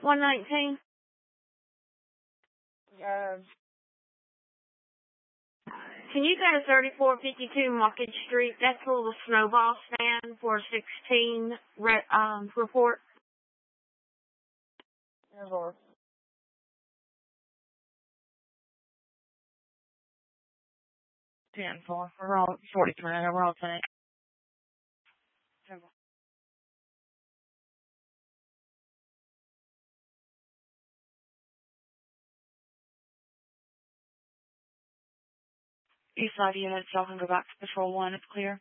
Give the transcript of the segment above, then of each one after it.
119. Can you go to 3452 Market Street? That's a little snowball stand for 16 report. Never. For we're all 43. We're all saying. East side units, y'all can go back to Patrol 1. It's clear.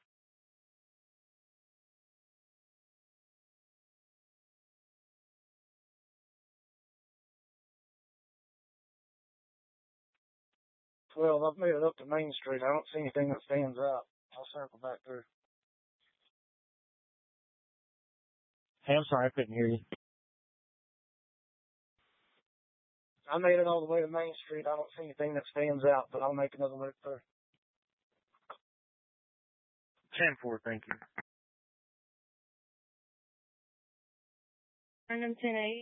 Well, I've made it up to Main Street. I don't see anything that stands out. I'll circle back through. Hey, I'm sorry, I couldn't hear you. I made it all the way to Main Street. I don't see anything that stands out, but I'll make another loop through. 10-4, thank you. Random 10-8.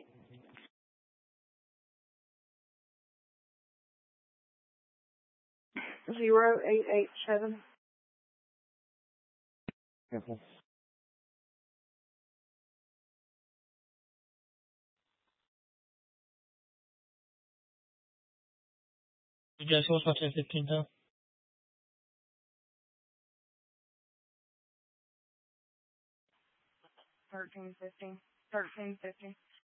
Zero 887. Simple. You guys, what's my 10-15 though? 1350. 1350.